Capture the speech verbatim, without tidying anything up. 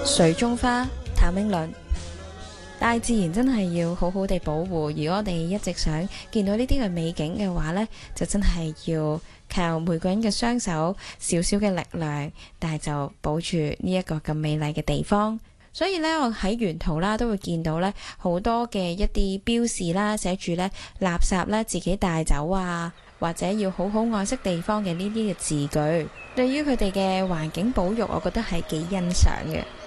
水中花，譚詠麟。大自然真係要好好地保護，如果我哋一直想見到呢啲嘅美景嘅話呢，就真係要靠每個人嘅雙手，少少嘅力量，但係就保住呢一個咁美麗嘅地方。所以呢，我喺沿途啦都會見到呢好多嘅一啲標示啦，寫住呢垃圾呢自己帶走啊，或者要好好愛惜地方嘅呢啲嘅字句。對於佢哋嘅環境保育，我覺得係幾欣賞嘅。